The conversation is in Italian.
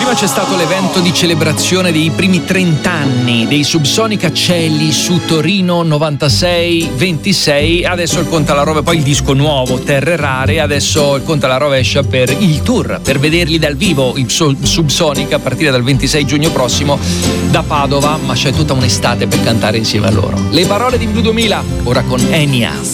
Prima c'è stato l'evento di celebrazione dei primi 30 anni dei Subsonica Celli su Torino 96-26. Adesso il conto alla rovescia, poi il disco nuovo Terre Rare. Adesso il conto alla rovescia per il tour, per vederli dal vivo i Subsonica a partire dal 26 giugno prossimo da Padova, ma c'è tutta un'estate per cantare insieme a loro. Le parole di Blue 2000 ora con Enya.